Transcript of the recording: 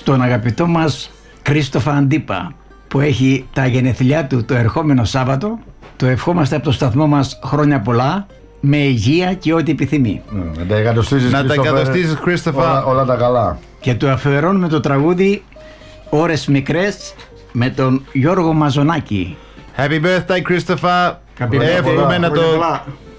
τον αγαπητό μας Κρίστοφα Αντίπα, που έχει τα γενεθλιά του το ερχόμενο Σάββατο. Το ευχόμαστε από το σταθμό μας χρόνια πολλά, με υγεία και ό,τι επιθυμεί. Να τα εγκατοστήσεις, Κρίστοφα, όλα τα καλά. Και του αφιερώνουμε το τραγούδι «Ώρες μικρές» με τον Γιώργο Μαζονάκη. Happy birthday, Κρίστοφα. Εύχομαι να το